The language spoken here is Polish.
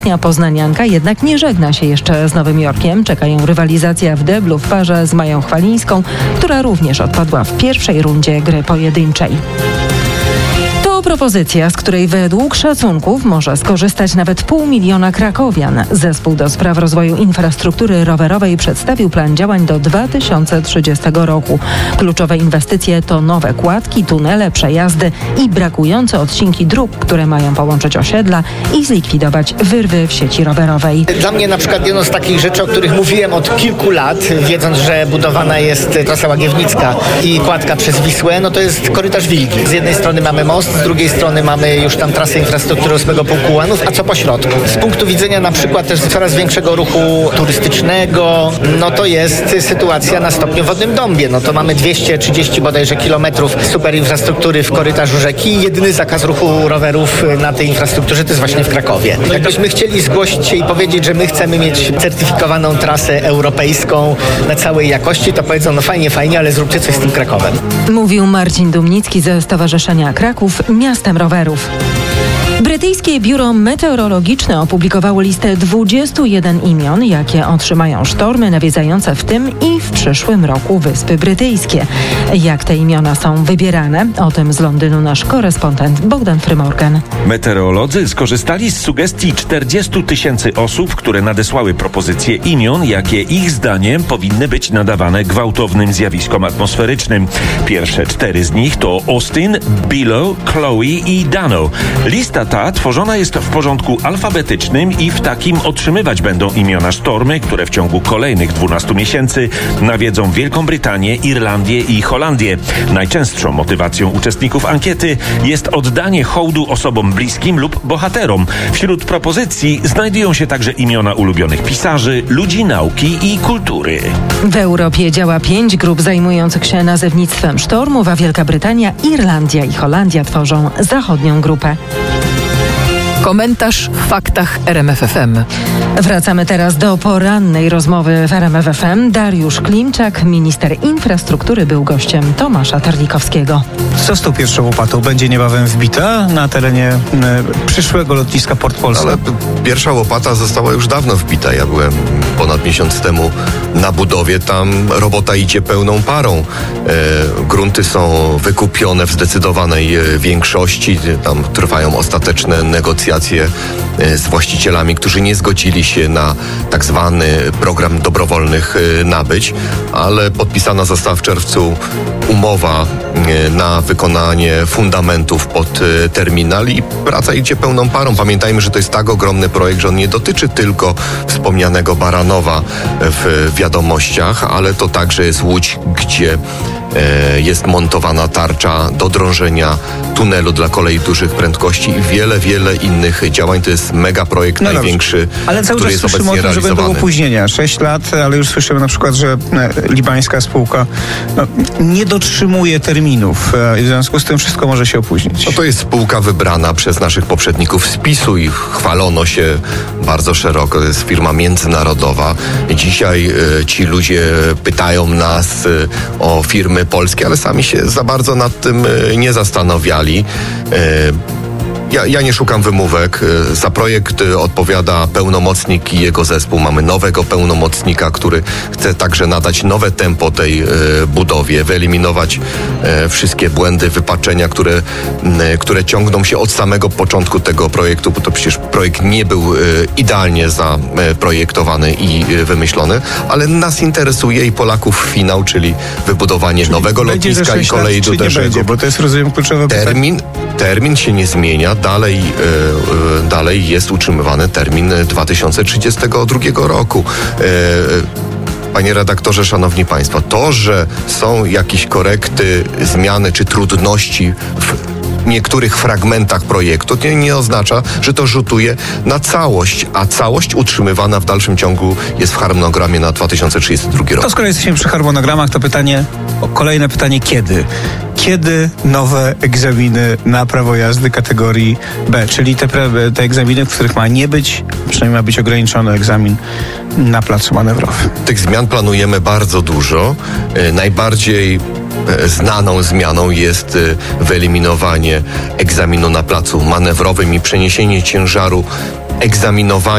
Poznanianka jednak nie żegna się jeszcze z Nowym Jorkiem. Czeka ją rywalizacja w deblu w parze z Mają Chwalińską, która również odpadła w pierwszej rundzie gry pojedynczej. To propozycja, z której według szacunków może skorzystać nawet 500 000 krakowian. Zespół do spraw rozwoju infrastruktury rowerowej przedstawił plan działań do 2030 roku. Kluczowe inwestycje to nowe kładki, tunele, przejazdy i brakujące odcinki dróg, które mają połączyć osiedla i zlikwidować wyrwy w sieci rowerowej. Dla mnie na przykład jedną z takich rzeczy, o których mówiłem od kilku lat, wiedząc, że budowana jest trasa łagiewnicka i kładka przez Wisłę, no to jest korytarz Wilgi. Z jednej strony mamy most, z drugiej strony mamy już tam trasę infrastruktury 8 Pułku Ułanów, a co po środku? Z punktu widzenia na przykład też coraz większego ruchu turystycznego, no to jest sytuacja na stopniu Wodnym Dąbie. No to mamy 230 bodajże kilometrów super infrastruktury w korytarzu rzeki. Jedyny zakaz ruchu rowerów na tej infrastrukturze to jest właśnie w Krakowie. Jakbyśmy chcieli zgłosić się i powiedzieć, że my chcemy mieć certyfikowaną trasę europejską na całej jakości, to powiedzą, no fajnie, ale zróbcie coś z tym Krakowem. Mówił Marcin Dumnicki ze Stowarzyszenia Kraków Miastem Rowerów. Brytyjskie biuro meteorologiczne opublikowało listę 21 imion, jakie otrzymają sztormy nawiedzające w tym i w przyszłym roku Wyspy Brytyjskie. Jak te imiona są wybierane? O tym z Londynu nasz korespondent Bogdan Frymorgan. Meteorolodzy skorzystali z sugestii 40 000 osób, które nadesłały propozycje imion, jakie ich zdaniem powinny być nadawane gwałtownym zjawiskom atmosferycznym. Pierwsze 4 z nich to Austin, Billow, Chloe i Dano. Lista ta tworzona jest w porządku alfabetycznym i w takim otrzymywać będą imiona sztormy, które w ciągu kolejnych 12 miesięcy nawiedzą Wielką Brytanię, Irlandię i Holandię. Najczęstszą motywacją uczestników ankiety jest oddanie hołdu osobom bliskim lub bohaterom. Wśród propozycji znajdują się także imiona ulubionych pisarzy, ludzi nauki i kultury. W Europie działa 5 grup zajmujących się nazewnictwem sztormów, a Wielka Brytania, Irlandia i Holandia tworzą zachodnią grupę. Komentarz w faktach RMF FM. Wracamy teraz do porannej rozmowy w RMF FM. Dariusz Klimczak, minister infrastruktury, był gościem Tomasza Terlikowskiego. Co z tą pierwszą łopatą? Będzie niebawem wbita na terenie przyszłego lotniska Port Polska? Ale pierwsza łopata została już dawno wbita. Ja byłem ponad miesiąc temu na budowie. Tam robota idzie pełną parą. Grunty są wykupione w zdecydowanej większości. Tam trwają ostateczne negocjacje z właścicielami, którzy nie zgodzili się na tak zwany program dobrowolnych nabyć, ale podpisana została w czerwcu umowa na wykonanie fundamentów pod terminal i praca idzie pełną parą. Pamiętajmy, że to jest tak ogromny projekt, że on nie dotyczy tylko wspomnianego Baranowa w wiadomościach, ale to także jest Łódź, gdzie jest montowana tarcza do drążenia tunelu dla kolei dużych prędkości i wiele innych działań. To jest mega projekt, największy, ale cały który czas jest słyszymy obecnie o tym, że realizowany. będą opóźnienia. 6 lat, ale już słyszymy na przykład, że libańska spółka nie dotrzymuje terminów. W związku z tym wszystko może się opóźnić. No to jest spółka wybrana przez naszych poprzedników z PiS-u i chwalono się bardzo szeroko. To jest firma międzynarodowa. Dzisiaj ci ludzie pytają nas o firmy polskie, ale sami się za bardzo nad tym nie zastanawiali. Ja nie szukam wymówek. Za projekt odpowiada pełnomocnik i jego zespół. Mamy nowego pełnomocnika, który chce także nadać nowe tempo tej budowie, wyeliminować wszystkie błędy, wypaczenia, które ciągną się od samego początku tego projektu, bo to przecież projekt nie był idealnie zaprojektowany i wymyślony, ale nas interesuje i Polaków finał, czyli wybudowanie nowego lotniska i kolei do Derzego. Bo to jest, rozumiem, kluczowe pytanie. Termin się nie zmienia. Dalej jest utrzymywany termin 2032 roku. Panie redaktorze, szanowni państwo, to, że są jakieś korekty, zmiany czy trudności w niektórych fragmentach projektu, to nie oznacza, że to rzutuje na całość, a całość utrzymywana w dalszym ciągu jest w harmonogramie na 2032 rok. To skoro jesteśmy przy harmonogramach, to kolejne pytanie, kiedy? Kiedy nowe egzaminy na prawo jazdy kategorii B, czyli te egzaminy, w których ma nie być, przynajmniej ma być ograniczony egzamin na placu manewrowym? Tych zmian planujemy bardzo dużo. Najbardziej znaną zmianą jest wyeliminowanie egzaminu na placu manewrowym i przeniesienie ciężaru egzaminowanie